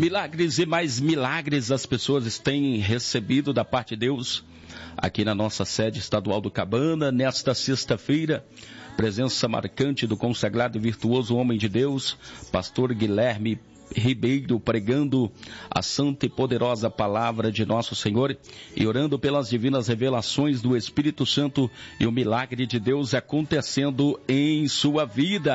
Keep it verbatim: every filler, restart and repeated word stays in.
Milagres e mais milagres as pessoas têm recebido da parte de Deus aqui na nossa sede estadual do Cabana, nesta sexta-feira. Presença marcante do consagrado e virtuoso homem de Deus, pastor Guilherme Ribeiro, pregando a santa e poderosa palavra de nosso Senhor e orando pelas divinas revelações do Espírito Santo e o milagre de Deus acontecendo em sua vida.